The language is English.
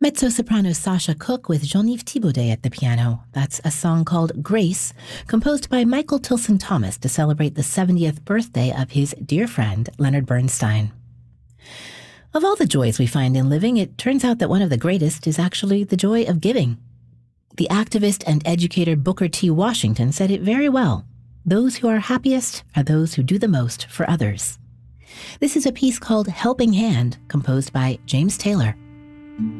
Mezzo-soprano Sasha Cook with Jean-Yves Thibaudet at the piano. That's a song called Grace, composed by Michael Tilson Thomas to celebrate the 70th birthday of his dear friend, Leonard Bernstein. Of all the joys we find in living, it turns out that one of the greatest is actually the joy of giving. The activist and educator Booker T. Washington said it very well. Those who are happiest are those who do the most for others. This is a piece called Helping Hand, composed by James Taylor.